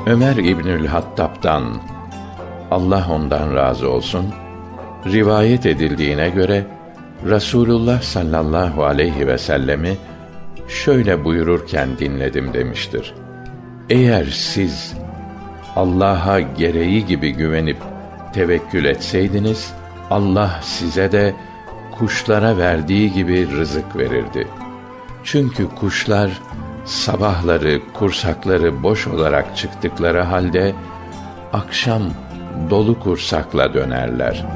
Ömer İbnül Hattab'dan, Allah ondan razı olsun, rivayet edildiğine göre Rasulullah sallallahu aleyhi ve sellemi şöyle buyururken dinledim demiştir: eğer siz Allah'a gereği gibi güvenip tevekkül etseydiniz, Allah size de kuşlara verdiği gibi rızık verirdi. Çünkü kuşlar sabahları kursakları boş olarak çıktıkları halde akşam dolu kursakla dönerler.